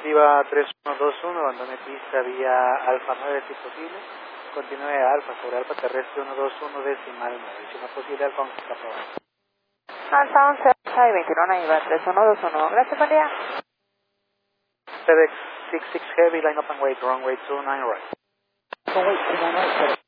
Viva 3121, abandone pista vía Alfa 9 si posible. Continúe Alfa sobre Alfa terrestre 121 decimal 9. Si no es posible, Alfa 11 está aprobado. Alfa 11, Alfa y 21, Iba 3121. Gracias, buen día. FedEx 66 Heavy, line up and wait, runway 29 right. Wait,